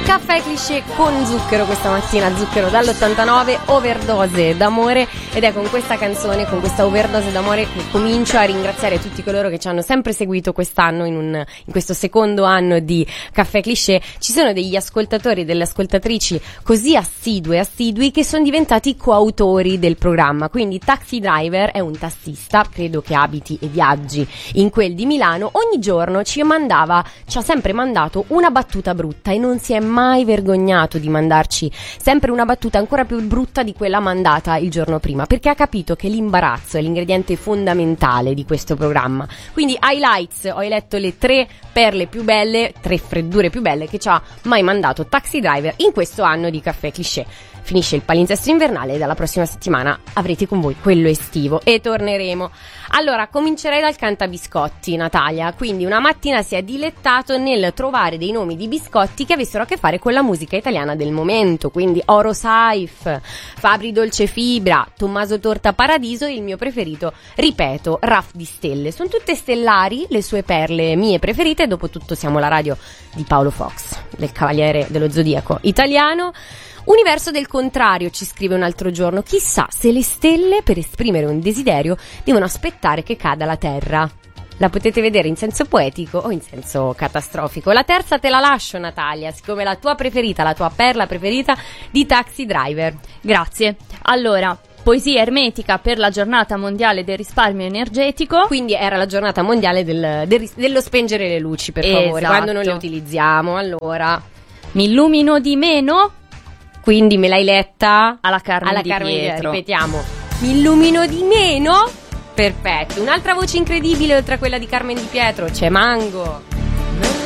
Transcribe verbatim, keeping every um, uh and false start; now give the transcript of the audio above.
Caffè Cliché con zucchero questa mattina, zucchero dall'ottantanove, Overdose d'amore, ed è con questa canzone, con questa overdose d'amore che comincio a ringraziare tutti coloro che ci hanno sempre seguito quest'anno in, un, in questo secondo anno di Caffè Cliché. Ci sono degli ascoltatori e delle ascoltatrici così assidue, assidui che sono diventati coautori del programma, quindi Taxi Driver è un tassista, credo che abiti e viaggi in quel di Milano, ogni giorno ci mandava, ci ha sempre mandato una battuta brutta e non si è mai vergognato di mandarci sempre una battuta ancora più brutta di quella mandata il giorno prima, perché ha capito che l'imbarazzo è l'ingrediente fondamentale di questo programma. Quindi highlights, ho eletto le tre perle più belle, tre freddure più belle che ci ha mai mandato Taxi Driver in questo anno di Caffè Cliché. Finisce il palinsesto invernale e dalla prossima settimana avrete con voi quello estivo e torneremo. Allora, comincerei dal cantabiscotti, Natalia. Quindi una mattina si è dilettato nel trovare dei nomi di biscotti che avessero a che fare con la musica italiana del momento, quindi Oro Saif, Fabri Dolcefibra, Tommaso Torta Paradiso e il mio preferito, ripeto, Raf di Stelle. Sono tutte stellari, le sue perle mie preferite, dopotutto siamo la radio di Paolo Fox, del Cavaliere dello Zodiaco italiano. Universo del contrario, ci scrive un altro giorno, chissà se le stelle per esprimere un desiderio devono aspettare che cada la terra. La potete vedere in senso poetico o in senso catastrofico. La terza te la lascio, Natalia, siccome è la tua preferita, la tua perla preferita di Taxi Driver. Grazie. Allora, poesia ermetica per la giornata mondiale del risparmio energetico. Quindi era la giornata mondiale del, del, dello spengere le luci, per favore, esatto. Quando non le utilizziamo. Allora, mi illumino di meno. Quindi me l'hai letta alla Carmen alla Di Carmen Pietro. Ripetiamo, mi illumino di meno. Perfetto. Un'altra voce incredibile oltre a quella di Carmen Di Pietro c'è Mango.